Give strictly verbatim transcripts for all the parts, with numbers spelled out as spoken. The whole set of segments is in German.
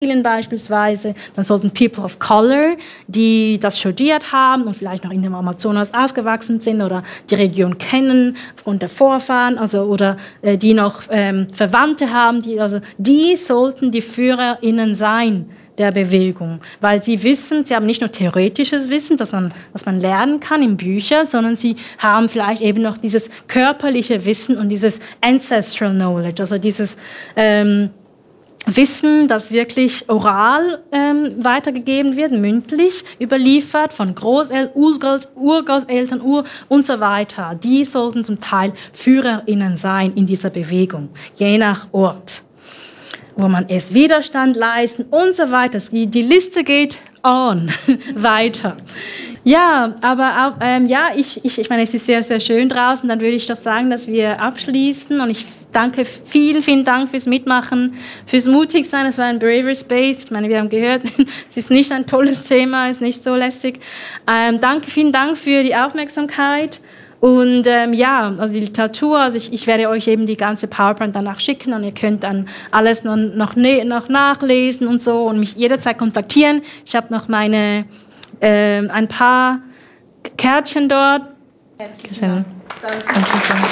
beispielsweise, dann sollten People of Color, die das studiert haben und vielleicht noch in dem Amazonas aufgewachsen sind oder die Region kennen aufgrund der Vorfahren, also oder äh, die noch ähm, Verwandte haben, die also die sollten die FührerInnen sein der Bewegung, weil sie wissen, sie haben nicht nur theoretisches Wissen, das man, was man lernen kann in Büchern, sondern sie haben vielleicht eben noch dieses körperliche Wissen und dieses Ancestral Knowledge, also dieses ähm, Wissen, das wirklich oral ähm, weitergegeben wird, mündlich überliefert von Großeltern, Urgroß, Urgroßeltern Ur und so weiter. Die sollten zum Teil FührerInnen sein in dieser Bewegung, je nach Ort, wo man es Widerstand leisten und so weiter. Die Liste geht on weiter. Ja, aber auch, ähm, ja, ich, ich, ich meine, es ist sehr, sehr schön draußen. Dann würde ich doch sagen, dass wir abschließen. Und ich danke, vielen, vielen Dank fürs Mitmachen, fürs Mutigsein. Es war ein Braver Space. Ich meine, wir haben gehört, es ist nicht ein tolles Thema, es ist nicht so lästig. Ähm, danke, vielen Dank für die Aufmerksamkeit. Und ähm, ja, also die Literatur, also ich, ich werde euch eben die ganze PowerPoint danach schicken und ihr könnt dann alles noch, noch, noch nachlesen und so und mich jederzeit kontaktieren. Ich habe noch meine äh, ein paar Kärtchen dort. Herzlichen Dank. Danke.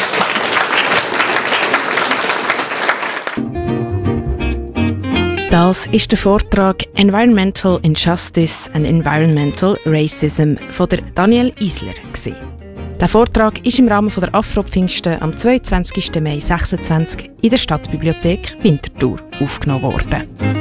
Das ist der Vortrag «Environmental Injustice and Environmental Racism» von der Danielle Isler. Der Vortrag ist im Rahmen der Afro-Pfingsten am zweiundzwanzigsten Mai sechsundzwanzig in der Stadtbibliothek Winterthur aufgenommen worden.